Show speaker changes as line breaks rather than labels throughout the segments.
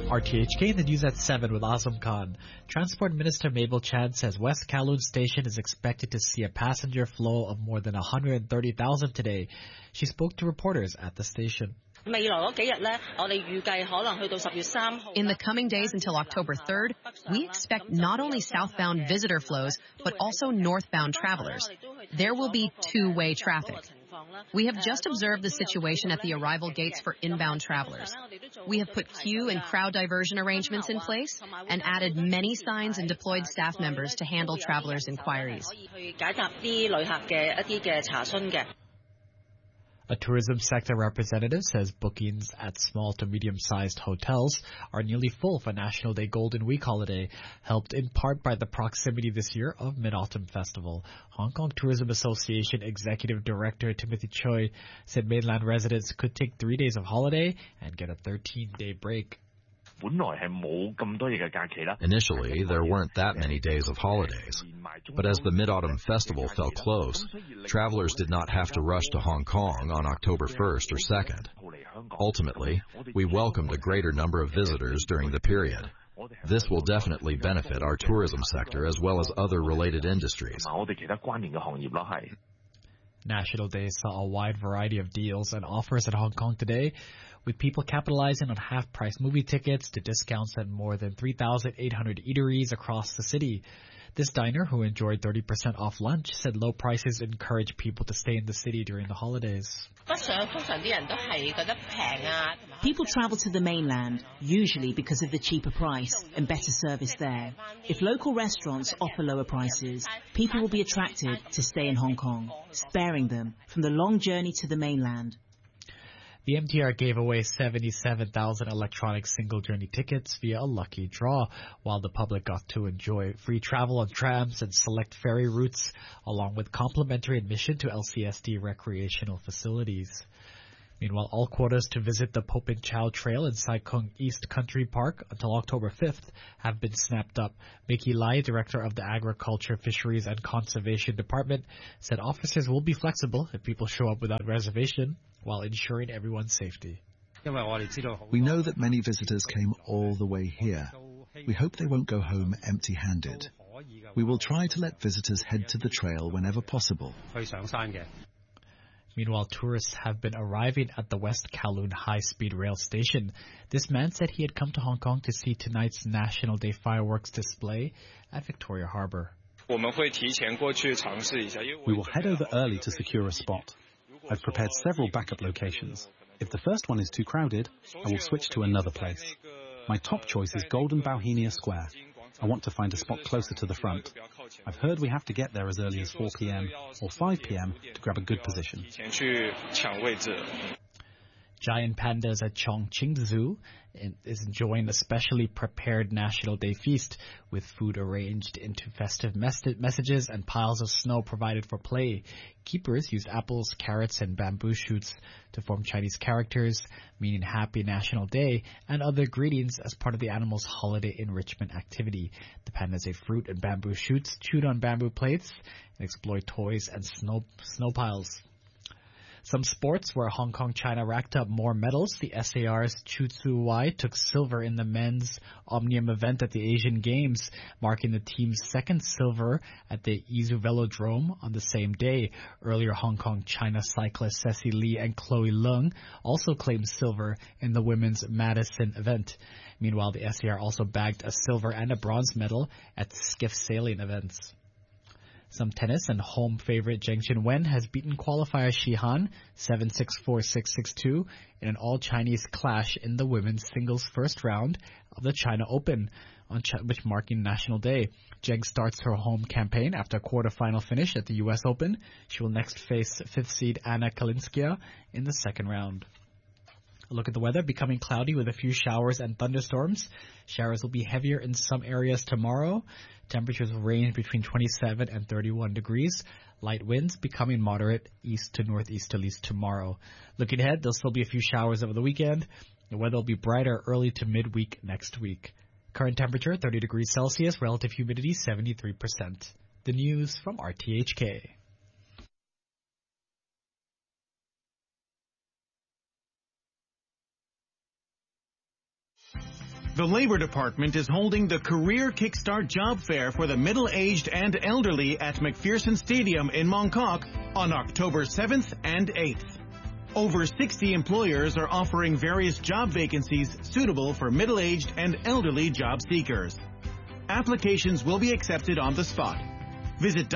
RTHK, the news at 7 with Azam Khan. Transport Minister Mabel Chan says West Kowloon Station is expected to see a passenger flow of more than 130,000 today. She spoke to reporters at the station.
In the coming days until October 3rd, we expect not only southbound visitor flows, but also northbound travelers. There will be two-way traffic. We have just observed the situation at the arrival gates for inbound travelers. We have put queue and crowd diversion arrangements in place and added many signs and deployed staff members to handle travelers' inquiries.
A tourism sector representative says bookings at small to medium-sized hotels are nearly full for National Day Golden Week holiday, helped in part by the proximity this year of Mid-Autumn Festival. Hong Kong Tourism Association Executive Director Timothy Choi said mainland residents could take 3 days of holiday and get a 13-day break.
Initially, there weren't that many days of holidays, but as the Mid-Autumn Festival fell close, travelers did not have to rush to Hong Kong on October 1st or 2nd. Ultimately, we welcomed a greater number of visitors during the period. This will definitely benefit our tourism sector as well as other related industries.
National Day saw a wide variety of deals and offers at Hong Kong today, with people capitalizing on half-price movie tickets to discounts at more than 3,800 eateries across the city. This diner, who enjoyed 30% off lunch, said low prices encourage people to stay in the city during the holidays.
People travel to the mainland, usually because of the cheaper price and better service there. If local restaurants offer lower prices, people will be attracted to stay in Hong Kong, sparing them from the long journey to the mainland.
The MTR gave away 77,000 electronic single-journey tickets via a lucky draw, while the public got to enjoy free travel on trams and select ferry routes, along with complimentary admission to LCSD recreational facilities. Meanwhile, all quotas to visit the Popin Chow Trail in Sai Kung East Country Park until October 5th have been snapped up. Mickey Lai, director of the Agriculture, Fisheries and Conservation Department, said officers will be flexible if people show up without reservation, while ensuring everyone's safety.
We know that many visitors came all the way here. We hope they won't go home empty-handed. We will try to let visitors head to the trail whenever possible.
Meanwhile, tourists have been arriving at the West Kowloon High-Speed Rail Station. This man said he had come to Hong Kong to see tonight's National Day fireworks display at Victoria Harbour.
We will head over early to secure a spot. I've prepared several backup locations. If the first one is too crowded, I will switch to another place. My top choice is Golden Bauhinia Square. I want to find a spot closer to the front. I've heard we have to get there as early as 4 p.m. or 5 p.m. to grab a good position.
Giant pandas at Chongqing Zoo is enjoying a specially prepared National Day feast, with food arranged into festive messages and piles of snow provided for play. Keepers used apples, carrots, and bamboo shoots to form Chinese characters, meaning Happy National Day, and other greetings as part of the animal's holiday enrichment activity. The pandas ate fruit and bamboo shoots, chewed on bamboo plates, and explored toys and snow piles. Some sports where Hong Kong China racked up more medals. The SAR's Chu Tzu Wai took silver in the men's Omnium event at the Asian Games, marking the team's second silver at the Izu Velodrome on the same day. Earlier, Hong Kong China cyclists Ceci Lee and Chloe Leung also claimed silver in the women's Madison event. Meanwhile, the SAR also bagged a silver and a bronze medal at the skiff sailing events. Some tennis, and home favorite Zheng Qinwen has beaten qualifier Shi Han 7-6-4-6-6-2 in an all-Chinese clash in the women's singles first round of the China Open, which marking National Day. Zheng starts her home campaign after a quarterfinal finish at the U.S. Open. She will next face fifth seed Anna Kalinskaya in the second round. A look at the weather, becoming cloudy with a few showers and thunderstorms. Showers will be heavier in some areas tomorrow. Temperatures will range between 27 and 31 degrees. Light winds becoming moderate east to northeasterlies tomorrow. Looking ahead, there'll still be a few showers over the weekend. The weather will be brighter early to midweek next week. Current temperature 30 degrees Celsius, relative humidity 73%. The news from RTHK.
The Labor Department is holding the Career Kickstart Job Fair for the middle-aged and elderly at McPherson Stadium in Mongkok on October 7th and 8th. Over 60 employers are offering various job vacancies suitable for middle-aged and elderly job seekers. Applications will be accepted on the spot. Visit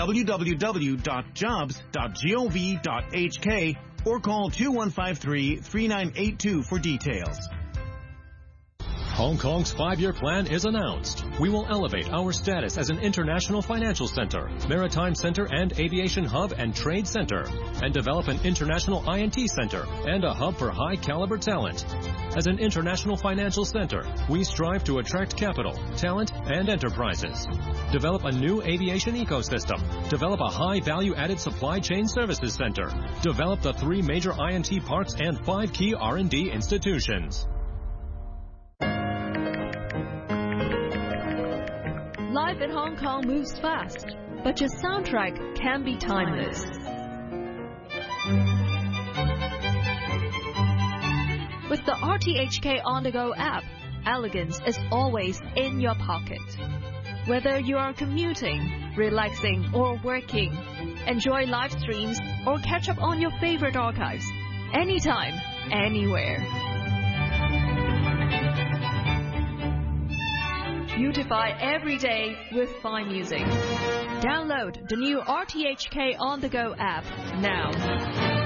www.jobs.gov.hk or call 2153-3982 for details.
Hong Kong's 5-year plan is announced. We will elevate our status as an international financial center, maritime center and aviation hub and trade center, and develop an international INT center and a hub for high-caliber talent. As an international financial center, we strive to attract capital, talent, and enterprises. Develop a new aviation ecosystem. Develop a high-value-added supply chain services center. Develop the 3 major INT parks and 5 key R&D institutions.
Life in Hong Kong moves fast, but your soundtrack can be timeless. With the RTHK On-the-Go app, elegance is always in your pocket. Whether you are commuting, relaxing, or working, enjoy live streams or catch up on your favorite archives. Anytime, anywhere. Beautify every day with fine music. Download the new RTHK On-the-Go app now.